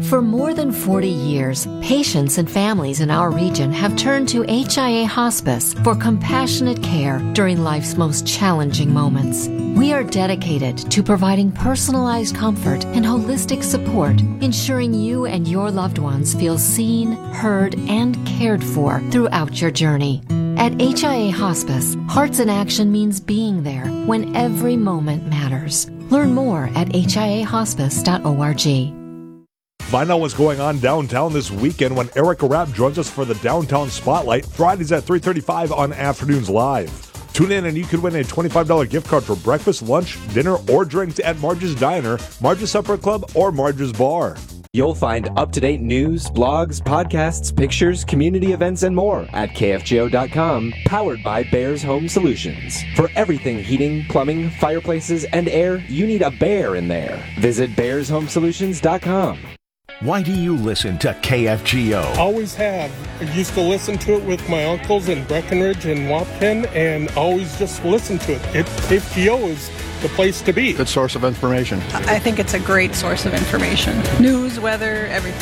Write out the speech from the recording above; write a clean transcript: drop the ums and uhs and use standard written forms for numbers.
For more than 40 years, patients and families in our region have turned to HIA Hospice for compassionate care during life's most challenging moments. We are dedicated to providing personalized comfort and holistic support, ensuring you and your loved ones feel seen, heard, and cared for throughout your journey. At HIA Hospice, Hearts in Action means being there when every moment matters. Learn more at hiahospice.org. Find out what's going on downtown this weekend when Erica Rapp joins us for the Downtown Spotlight, Fridays at 3:35 on Afternoons Live. Tune in and you could win a $25 gift card for breakfast, lunch, dinner, or drinks at Marge's Diner, Marge's Supper Club, or Marge's Bar. You'll find up-to-date news, blogs, podcasts, pictures, community events, and more at KFGO.com, powered by Bears Home Solutions. For everything heating, plumbing, fireplaces, and air, you need a bear in there. Visit BearsHomeSolutions.com. Why do you listen to KFGO? Always have. I used to listen to it with my uncles in Breckenridge and Wapton, and always just listen to it. KFGO is the place to be. Good source of information. I think it's a great source of information. News, weather, everything.